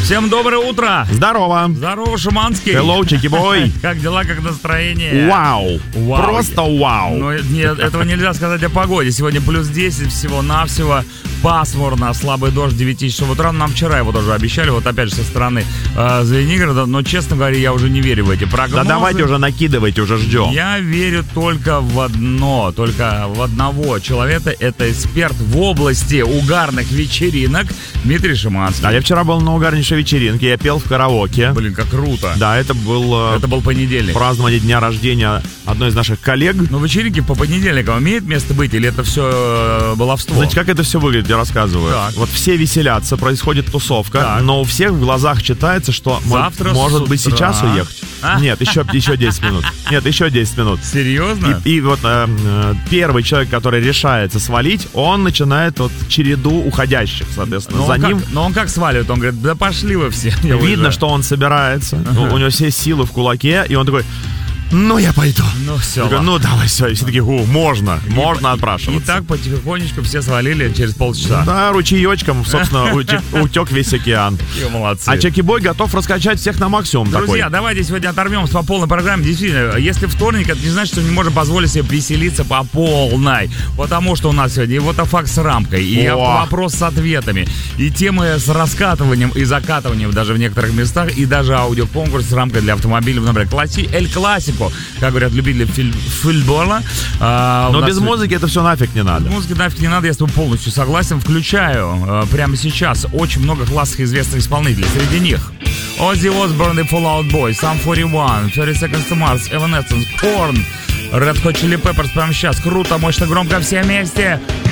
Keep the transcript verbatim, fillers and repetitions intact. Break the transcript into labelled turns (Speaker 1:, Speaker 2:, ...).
Speaker 1: Всем доброе утро.
Speaker 2: Здорово.
Speaker 1: Здорово, Шуманский.
Speaker 2: Hello, чики-бой.
Speaker 1: Как дела, как настроение?
Speaker 2: Вау.
Speaker 1: Вау.
Speaker 2: Просто вау.
Speaker 1: Ну, нет, этого нельзя сказать о погоде. Сегодня плюс десять всего-навсего. Пасмурно, слабый дождь девять часов утра. Нам вчера его тоже обещали, вот опять же со стороны э, Звенигорода. Но, честно говоря, я уже не верю в эти прогнозы.
Speaker 2: Да давайте уже накидывайте, уже ждем.
Speaker 1: Я верю только в одно, только в одного человека. Это эксперт в области угарных вечеринок Дмитрий Шиманский.
Speaker 2: А я вчера был на угарнейшей вечеринке, я пел в караоке.
Speaker 1: Блин, как круто.
Speaker 2: Да, это был...
Speaker 1: Это был понедельник.
Speaker 2: Празднование дня рождения одной из наших коллег.
Speaker 1: Но вечеринки по понедельникам имеет место быть, или это все баловство?
Speaker 2: Знаете, как это все выглядит, я рассказываю.
Speaker 1: Так.
Speaker 2: Вот все веселятся, происходит тусовка,
Speaker 1: Так.
Speaker 2: но у всех в глазах читается, что
Speaker 1: Завтра
Speaker 2: мо- может
Speaker 1: с
Speaker 2: быть
Speaker 1: утра.
Speaker 2: сейчас уехать.
Speaker 1: А?
Speaker 2: Нет, еще, еще десять минут. Нет, еще десять минут.
Speaker 1: Серьезно?
Speaker 2: И, и вот э, э, первый человек, который решается свалить, он начинает вот череду уходящих, соответственно.
Speaker 1: Но
Speaker 2: За
Speaker 1: он,
Speaker 2: ним
Speaker 1: как, но он как сваливает? Он говорит, да пошли вы все. Я
Speaker 2: видно,
Speaker 1: уезжаю.
Speaker 2: что он собирается,
Speaker 1: Ага.
Speaker 2: у, у него все силы в кулаке, и он такой: ну я пойду.
Speaker 1: Ну все,
Speaker 2: Такой, ну давай, все. И все такие: у, можно, можно
Speaker 1: И
Speaker 2: отпрашиваться.
Speaker 1: так потихонечку все свалили через полчаса.
Speaker 2: Да, ручеечком, собственно, утек, утек весь океан.
Speaker 1: И молодцы.
Speaker 2: А Чеки-бой готов раскачать всех на максимум.
Speaker 1: Друзья,
Speaker 2: такой.
Speaker 1: давайте сегодня оторвемся по полной программе. Действительно, если вторник, это не значит, что не можем позволить себе веселиться по полной. Потому что у нас сегодня и фотофакт с рамкой, и
Speaker 2: О.
Speaker 1: вопрос с ответами, и темы с раскатыванием и закатыванием даже в некоторых местах, и даже аудиоконкурс с рамкой для автомобиля в номере Класси Эль Классико, как говорят любители филь- футбола. А, у
Speaker 2: Но
Speaker 1: нас
Speaker 2: без
Speaker 1: сегодня-
Speaker 2: музыки это все нафиг не надо.
Speaker 1: Музыки нафиг не надо, я с тобой полностью согласен. Включаю э, прямо сейчас очень много классных известных исполнителей. Среди них Ozzy Osbourne и Fall Out Boy, Sum сорок один, тридцать Seconds to Mars, Evanescence, Korn, Red Hot Chili Peppers прямо сейчас. Круто, мощно, громко, все вместе.